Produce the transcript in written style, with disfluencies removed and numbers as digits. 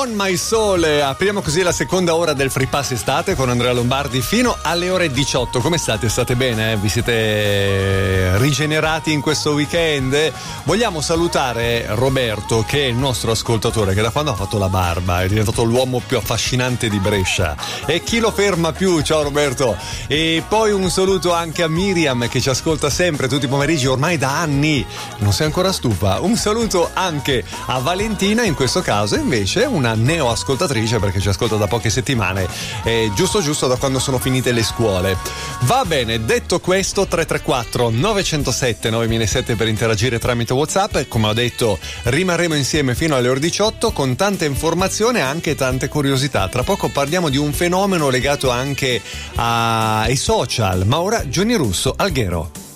Run My Soul, apriamo così la seconda ora del Free Pass estate con Andrea Lombardi fino alle ore 18. Come state? State bene? Vi siete rigenerati in questo weekend? Vogliamo salutare Roberto, che è il nostro ascoltatore, che da quando ha fatto la barba è diventato l'uomo più affascinante di Brescia. E chi lo ferma più? Ciao Roberto. E poi un saluto anche a Miriam, che ci ascolta sempre tutti i pomeriggi ormai da anni. Non sei ancora stufa? Un saluto anche a Valentina, in questo caso invece una neoascoltatrice, perché ci ascolta da poche settimane, giusto da quando sono finite le scuole. Va bene, detto questo, 334 907 9007 per interagire tramite WhatsApp. Come ho detto, rimarremo insieme fino alle ore 18 con tante informazioni e anche tante curiosità. Tra poco parliamo di un fenomeno legato anche ai social, ma ora Gianni Russo, Alghero.